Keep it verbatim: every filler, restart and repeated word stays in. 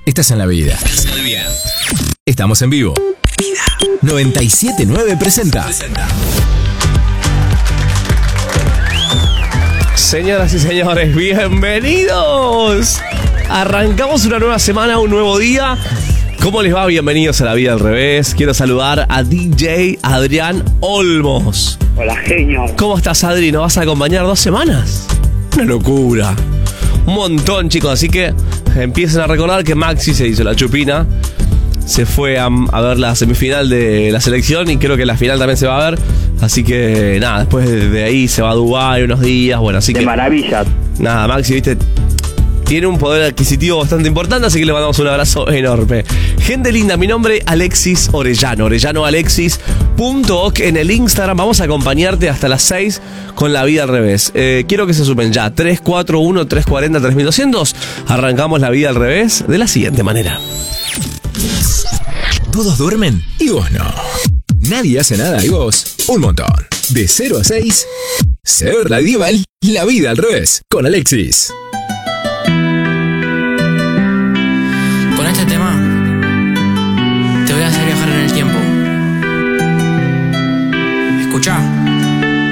estás en la vida. Estamos en vivo. Vida noventa y siete punto nueve presenta. Señoras y señores, bienvenidos. Arrancamos una nueva semana, un nuevo día. ¿Cómo les va? Bienvenidos a La Vida al Revés. Quiero saludar a D J Adrián Olmos. Hola, genio. ¿Cómo estás, Adri? ¿Nos vas a acompañar dos semanas? Una locura. Un montón, chicos. Así que empiecen a recordar que Maxi se hizo la chupina. Se fue a, a ver la semifinal de la selección y creo que la final también se va a ver. Así que nada, después de, de ahí se va a Dubái unos días. Bueno, así de que... maravilla. Nada, Maxi, viste... Tiene un poder adquisitivo bastante importante, así que le mandamos un abrazo enorme. Gente linda, mi nombre es Alexis Orellano, orellano alexis punto oc en el Instagram. Vamos a acompañarte hasta las seis con La Vida al Revés. Eh, quiero que se sumen ya, tres cuatro uno, tres cuatro cero, tres mil doscientos. Arrancamos La Vida al Revés de la siguiente manera. Todos duermen y vos no. Nadie hace nada y vos un montón. De cero a seis, Ser Radieval, La Vida al Revés, con Alexis. Con este tema te voy a hacer viajar en el tiempo. Escuchá.